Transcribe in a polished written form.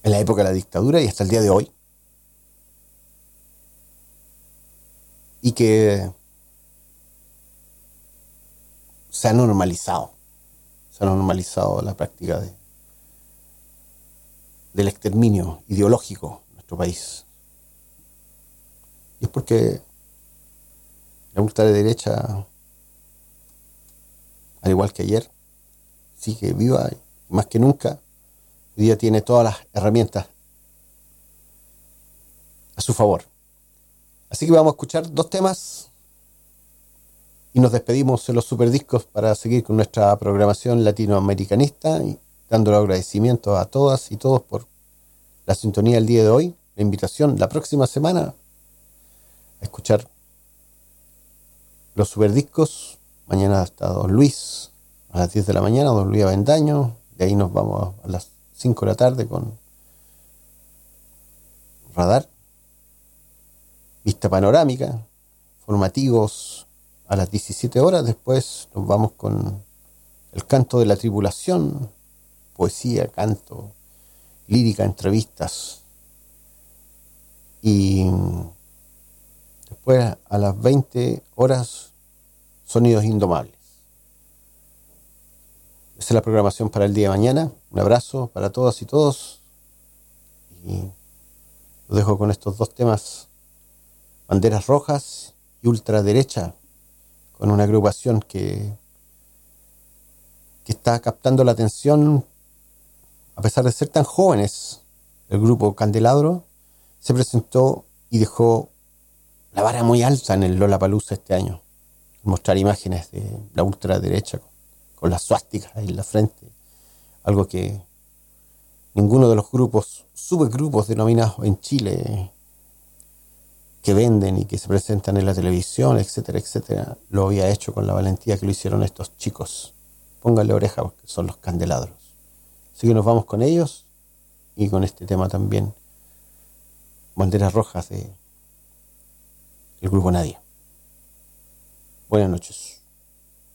en la época de la dictadura y hasta el día de hoy, y que se ha normalizado. Se ha normalizado la práctica del exterminio ideológico en nuestro país. Y es porque la ultraderecha, al igual que ayer, sigue viva más que nunca. Hoy día tiene todas las herramientas a su favor. Así que vamos a escuchar dos temas y nos despedimos en los superdiscos para seguir con nuestra programación latinoamericanista y dando los agradecimientos a todas y todos por la sintonía del día de hoy. La invitación la próxima semana a escuchar los superdiscos. Mañana está Don Luis a las 10 de la mañana, Don Luis Avendaño. De ahí nos vamos a las 5 de la tarde con Radar, Vista Panorámica, formativos a las 17 horas. Después nos vamos con el canto de la tribulación, poesía, canto, lírica, entrevistas. Y después a las 20 horas, Sonidos Indomables. Esa es la programación para el día de mañana. Un abrazo para todas y todos. Y los dejo con estos dos temas: Banderas Rojas y Ultraderecha, con una agrupación que está captando la atención a pesar de ser tan jóvenes. El grupo Candelabro se presentó y dejó la vara muy alta en el Lollapalooza este año. Mostrar imágenes de la ultraderecha con las suásticas en la frente. Algo que ninguno de los subgrupos denominados en Chile, que venden y que se presentan en la televisión, etcétera, etcétera, lo había hecho con la valentía que lo hicieron estos chicos. Pónganle oreja porque son los Candelabros. Así que nos vamos con ellos y con este tema también, Banderas Rojas, de el grupo Nadie. Buenas noches.